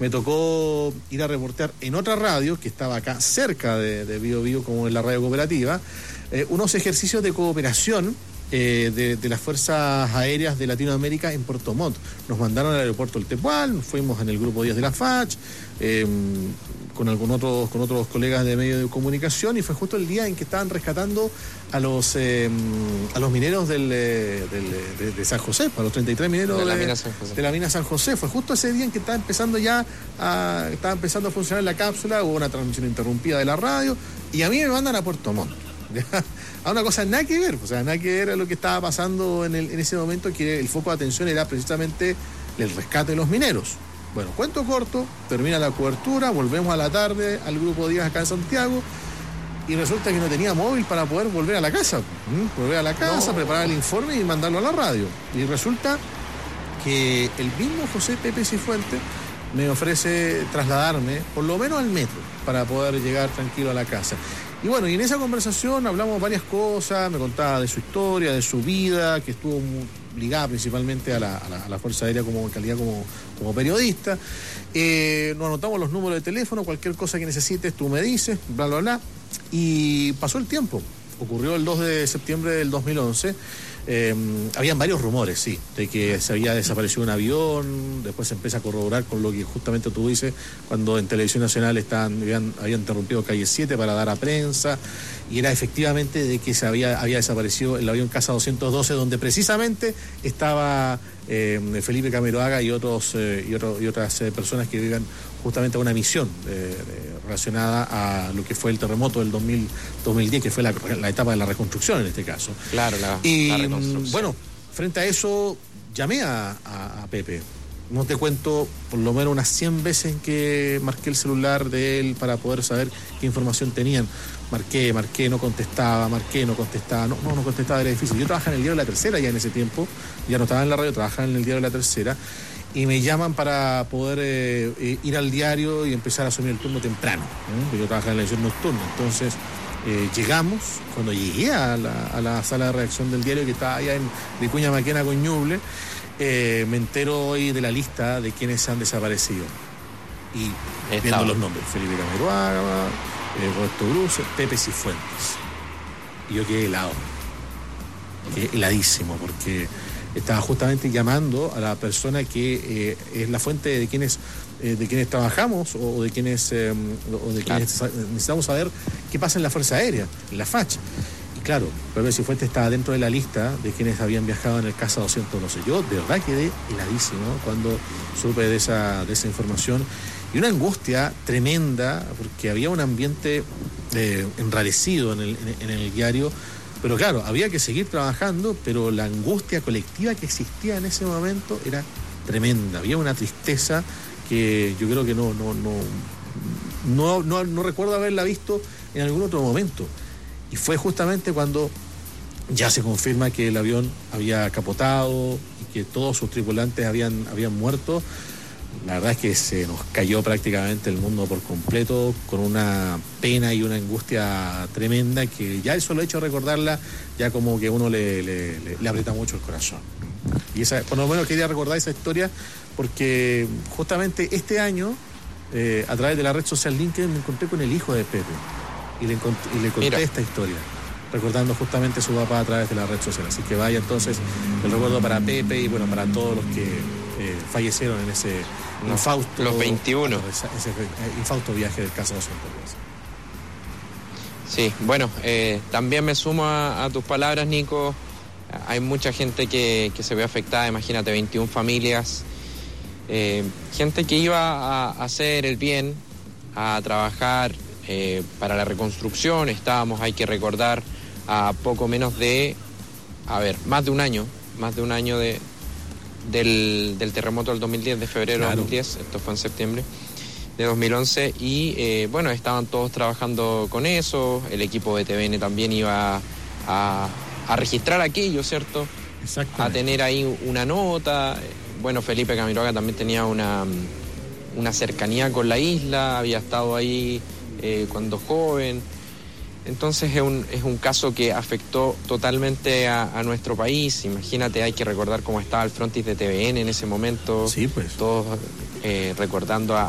me tocó ir a reportear en otra radio, que estaba acá cerca de Bío Bío, como en la radio cooperativa, unos ejercicios de cooperación de las Fuerzas Aéreas de Latinoamérica en Puerto Montt. Nos mandaron al aeropuerto del Tepual, fuimos en el grupo 10 de la FACH, con otros colegas de medios de comunicación, y fue justo el día en que estaban rescatando a los mineros de San José, a los 33 mineros de la mina San José. Fue justo ese día en que estaba empezando a funcionar la cápsula, hubo una transmisión interrumpida de la radio, y a mí me mandan a Puerto Montt. A una cosa nada que ver, o sea, nada que ver a lo que estaba pasando en ese momento, que el foco de atención era precisamente el rescate de los mineros. Bueno, cuento corto, termina la cobertura, volvemos a la tarde al grupo 10 acá en Santiago, y resulta que no tenía móvil para poder volver a la casa. Preparar el informe y mandarlo a la radio. Y resulta que el mismo José Pepe Cifuentes me ofrece trasladarme por lo menos al metro para poder llegar tranquilo a la casa. Y bueno, y en esa conversación hablamos varias cosas, me contaba de su historia, de su vida, que estuvo ligada principalmente a la Fuerza Aérea como en calidad como periodista. Nos anotamos los números de teléfono, cualquier cosa que necesites tú me dices, bla, bla, bla. Y pasó el tiempo. Ocurrió el 2 de septiembre del 2011. Habían varios rumores, sí, de que se había desaparecido un avión. Después se empieza a corroborar con lo que justamente tú dices, cuando en Televisión Nacional habían interrumpido Calle 7 para dar a prensa, y era efectivamente de que había desaparecido el avión Casa 212, donde precisamente estaba Felipe Camiroaga y otras personas que vivían justamente a una misión relacionada a lo que fue el terremoto del 2010, que fue la etapa de la reconstrucción en este caso. Claro, la reconstrucción. Bueno, frente a eso llamé a Pepe. No te cuento, por lo menos unas 100 veces que marqué el celular de él para poder saber qué información tenían. Marqué, no contestaba, no contestaba, era difícil. Yo trabajaba en el Diario de la Tercera ya en ese tiempo, ya no estaba en la radio, trabajaba en el Diario de la Tercera, y me llaman para poder ir al diario y empezar a asumir el turno temprano, yo trabajaba en la edición nocturna. Entonces llegamos, cuando llegué a la sala de redacción del diario, que estaba allá en Vicuña Maquena con Ñuble, me entero hoy de la lista de quienes han desaparecido, y viendo los nombres: Felipe Camiroaga, Roberto Bruce, Pepe Cifuentes. Y yo quedé heladísimo, porque estaba justamente llamando a la persona que es la fuente de quienes trabajamos, o de quienes necesitamos saber qué pasa en la Fuerza Aérea, en la FACH. Y claro, Pepe Cifuentes estaba dentro de la lista de quienes habían viajado en el Casa 212. Yo de verdad quedé heladísimo cuando supe de esa información, y una angustia tremenda, porque había un ambiente enrarecido en el diario. Pero claro, había que seguir trabajando, pero la angustia colectiva que existía en ese momento era tremenda. Había una tristeza que yo creo que no recuerdo haberla visto en algún otro momento. Y fue justamente cuando ya se confirma que el avión había capotado y que todos sus tripulantes habían muerto. La verdad es que se nos cayó prácticamente el mundo por completo, con una pena y una angustia tremenda, que ya el solo hecho de recordarla ya como que uno le aprieta mucho el corazón. Y por lo menos quería recordar esa historia, porque justamente este año, a través de la red social LinkedIn, me encontré con el hijo de Pepe y le conté esta historia, recordando justamente a su papá a través de la red social. Así que vaya entonces el recuerdo para Pepe y bueno, para todos los que fallecieron en ese infausto... Los 21. Ese infausto viaje del Casa 212. Sí, bueno, también me sumo a tus palabras, Nico. Hay mucha gente que se ve afectada, imagínate, 21 familias. Gente que iba a hacer el bien, a trabajar para la reconstrucción. Hay que recordar, a poco menos de, más de un año del terremoto del 2010, de febrero de 2010, esto fue en septiembre de 2011, y bueno, estaban todos trabajando con eso. El equipo de TVN también iba a registrar aquello, ¿cierto? A tener ahí una nota. Bueno, Felipe Camiroaga también tenía una cercanía con la isla, había estado ahí cuando joven. Entonces es un caso que afectó totalmente a nuestro país. Imagínate, hay que recordar cómo estaba el frontis de TVN en ese momento. Sí, pues. Todos recordando a